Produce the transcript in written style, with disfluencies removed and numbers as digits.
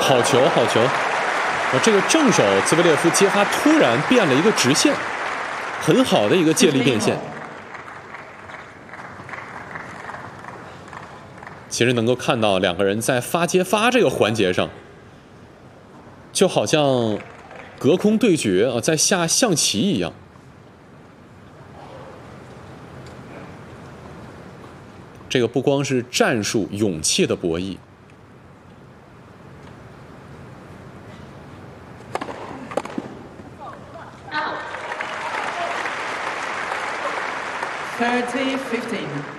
好球，好球！这个正手兹维列夫接发突然变了一个直线，很好的一个借力变现。其实能够看到两个人在发接发这个环节上，就好像隔空对决啊，在下象棋一样。这个不光是战术勇气的博弈。 30-15